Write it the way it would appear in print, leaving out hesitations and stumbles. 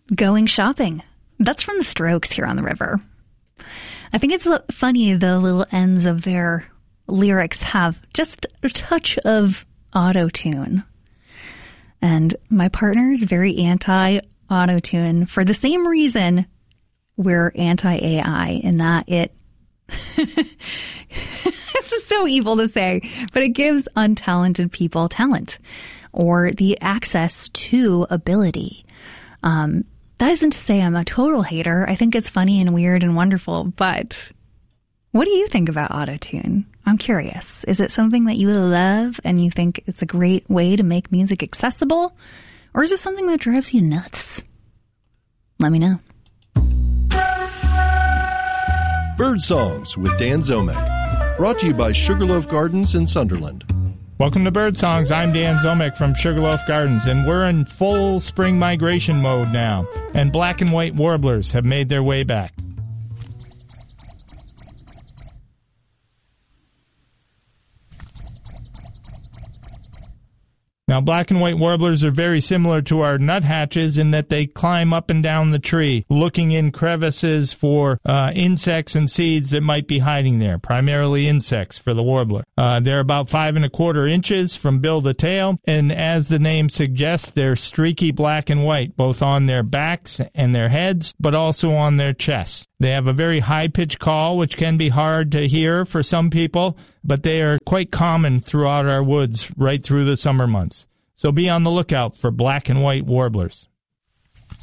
Going shopping. That's from the Strokes here on the river. I think it's funny the little ends of their lyrics have just a touch of auto-tune. And my partner is very anti-auto-tune for the same reason we're anti-AI, in that it this is so evil to say, but it gives untalented people talent or the access to ability. That isn't to say I'm a total hater. I think it's funny and weird and wonderful, but what do you think about autotune? I'm curious. Is it something that you love and you think it's a great way to make music accessible? Or is it something that drives you nuts? Let me know. Bird Songs with Dan Zomek. Brought to you by Sugarloaf Gardens in Sunderland. Welcome to Bird Songs. I'm Dan Zomek from Sugarloaf Gardens, and we're in full spring migration mode now. And black and white warblers have made their way back. Now, black and white warblers are very similar to our nuthatches in that they climb up and down the tree, looking in crevices for insects and seeds that might be hiding there, primarily insects for the warbler. They're about 5 1/4 inches from bill to tail, and as the name suggests, they're streaky black and white, both on their backs and their heads, but also on their chests. They have a very high-pitched call, which can be hard to hear for some people, but they are quite common throughout our woods right through the summer months. So be on the lookout for black and white warblers.